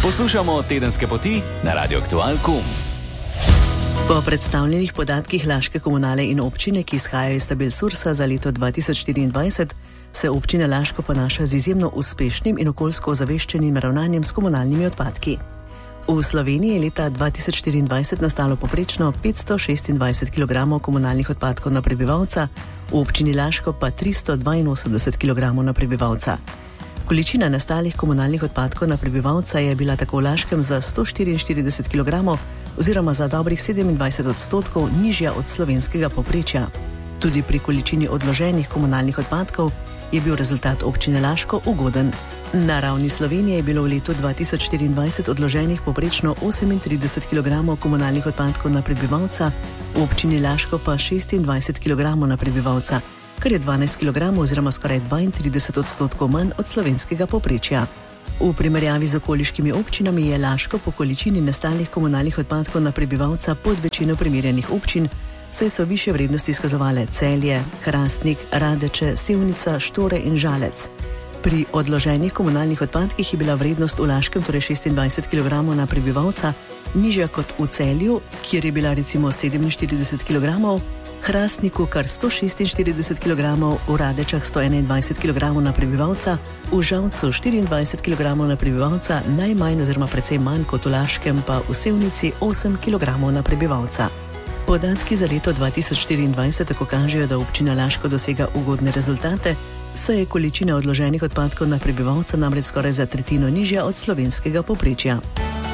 Poslušamo Tedenske poti na Radio Aktual.com. Po predstavljenih podatkih Laške komunale in občine, ki izhajajo iz tabel Sursa za leto 2024, se občina Laško ponaša z izjemno uspešnim in okoljsko ozaveščenim ravnanjem s komunalnimi odpadki. V Sloveniji je leta 2024 nastalo poprečno 526 kg komunalnih odpadkov na prebivalca, v občini Laško pa 382 kg na prebivalca. Količina nastalih komunalnih odpadkov na prebivalca je bila tako v Laškem za 144 kg oziroma za dobrih 27% nižja od slovenskega povprečja. Tudi pri količini odloženih komunalnih odpadkov je bil rezultat občine Laško ugoden. Na ravni Slovenije je bilo v letu 2024 odloženih povprečno 38 kg komunalnih odpadkov na prebivalca, v občini Laško pa 26 kg na prebivalca, kar je 12 kg oziroma skoraj 32% manj od slovenskega povprečja. V primerjavi z okoliškimi občinami je Laško po količini nastalih komunalnih odpadkov na prebivalca pod večino primerjanih občin, saj so višje vrednosti izkazovale Celje, Hrastnik, Radeče, Sevnica, Štore in Žalec. Pri odloženih komunalnih odpadkih je bila vrednost v Laškem, torej 26 kg na prebivalca, nižja kot v Celju, kjer je bila recimo 47 kg, Hrastniku kar 146 kg, v Radečah 121 kg na prebivalca, v Žalcu 24 kg na prebivalca, najmanj oziroma precej manj kot v Laškem pa v Sevnici 8 kg na prebivalca. Podatki za leto 2024 tako kažejo, da občina Laško dosega ugodne rezultate, saj je količina odloženih odpadkov na prebivalca namreč skoraj za tretjino nižja od slovenskega povprečja.